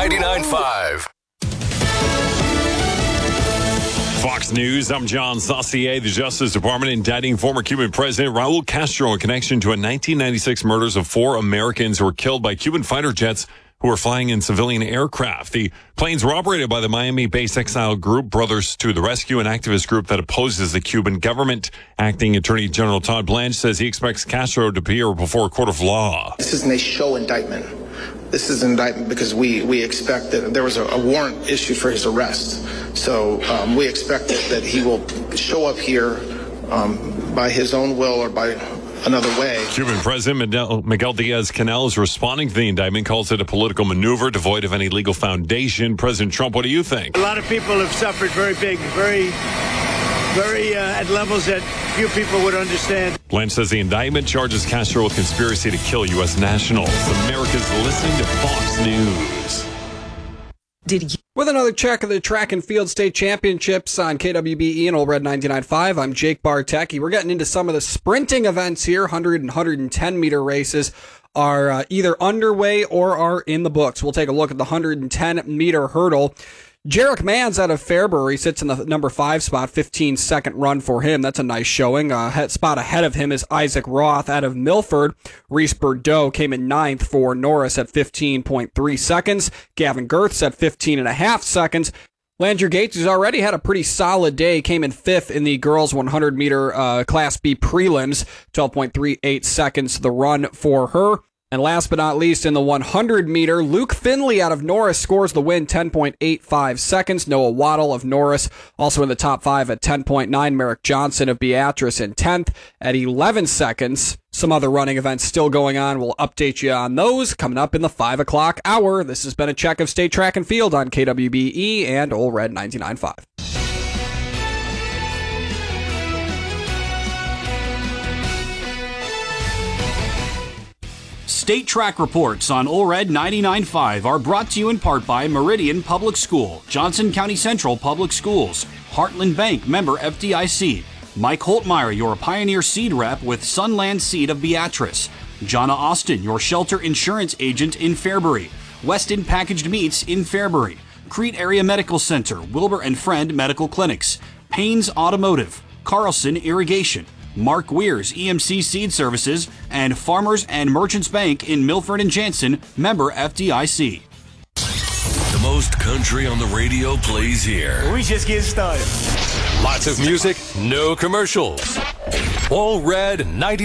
99.5. Fox News, I'm John Saucier. The Justice Department indicting former Cuban President Raul Castro in connection to a 1996 murders of 4 Americans who were killed by Cuban fighter jets who were flying in civilian aircraft. The planes were operated by the Miami-based exile group Brothers to the Rescue, an activist group that opposes the Cuban government. Acting Attorney General Todd Blanche says he expects Castro to appear before a court of law. This isn't a show indictment. This is an indictment because we expect that there was a warrant issued for his arrest. So we expect that he will show up here by his own will or by another way. Cuban President Miguel Diaz-Canel is responding to the indictment, calls it a political maneuver devoid of any legal foundation. President Trump, what do you think? A lot of people have suffered very at levels that few people would understand. Blanche says the indictment charges Castro with conspiracy to kill U.S. nationals. America's listening to Fox News. With another check of the track and field state championships on KWBE and Old Red 99.5, I'm Jake Bartecki. We're getting into some of the sprinting events here. 100 and 110 meter races are either underway or are in the books. We'll take a look at the 110 meter hurdle. Jarek Mans out of Fairbury sits in the number 5 spot, 15-second run for him. That's a nice showing. Spot ahead of him is Isaac Roth out of Milford. Reese Bordeaux came in 9th for Norris at 15.3 seconds. Gavin Girths at 15.5 seconds. Landry Gates, who's already had a pretty solid day, came in 5th in the girls 100 meter Class B prelims, 12.38 seconds the run for her. And last but not least, in the 100 meter, Luke Finley out of Norris scores the win, 10.85 seconds. Noah Waddle of Norris also in the top 5 at 10.9. Merrick Johnson of Beatrice in 10th at 11 seconds. Some other running events still going on. We'll update you on those coming up in the 5 o'clock hour. This has been a check of state track and field on KWBE and Old Red 99.5. State track reports on Old Red 99.5 are brought to you in part by Meridian Public School, Johnson County Central Public Schools, Heartland Bank, member FDIC, Mike Holtmeyer, your Pioneer Seed Rep with Sunland Seed of Beatrice, Jonna Austin, your shelter insurance agent in Fairbury, Weston Packaged Meats in Fairbury, Crete Area Medical Center, Wilbur and Friend Medical Clinics, Paynes Automotive, Carlson Irrigation, Mark Weir's EMC Seed Services, and Farmers and Merchants Bank in Milford and Jansen, member FDIC. The most country on the radio plays here. We just get started. Lots of music, no commercials. All Red 90.